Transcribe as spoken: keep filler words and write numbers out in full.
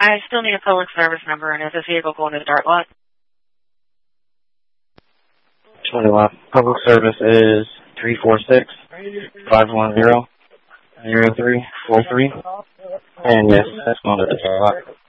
I still need a public service number, and is this vehicle going to the dart lot? twenty-one. Public service is three four six, five one zero, zero three four three. And yes, that's going to the dart lot.